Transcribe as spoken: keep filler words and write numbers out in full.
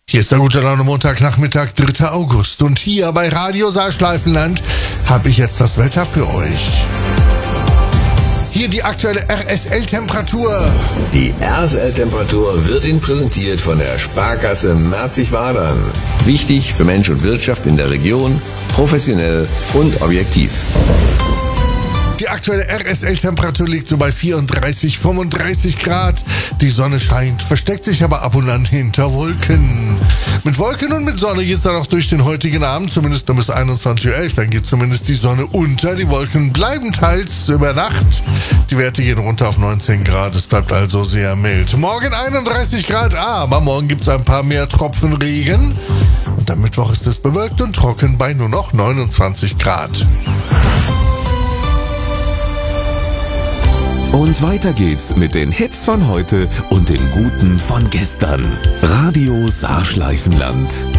Hier ist der gute Laune Montagnachmittag, dritter August. Und hier bei Radio Saarschleifenland habe ich jetzt das Wetter für euch. Hier die aktuelle R S L-Temperatur. Die R S L-Temperatur wird Ihnen präsentiert von der Sparkasse Merzig-Wadern. Wichtig für Mensch und Wirtschaft in der Region, professionell und objektiv. Die aktuelle R S L-Temperatur liegt so bei vierunddreißig, fünfunddreißig Grad. Die Sonne scheint, versteckt sich aber ab und an hinter Wolken. Mit Wolken und mit Sonne geht es dann auch durch den heutigen Abend, zumindest nur bis einundzwanzig Uhr elf. Dann geht zumindest die Sonne unter. Die Wolken bleiben teils über Nacht. Die Werte gehen runter auf neunzehn Grad. Es bleibt also sehr mild. Morgen einunddreißig Grad, aber morgen gibt es ein paar mehr Tropfen Regen. Und am Mittwoch ist es bewölkt und trocken bei nur noch neunundzwanzig Grad. Und weiter geht's mit den Hits von heute und den Guten von gestern. Radio Saarschleifenland.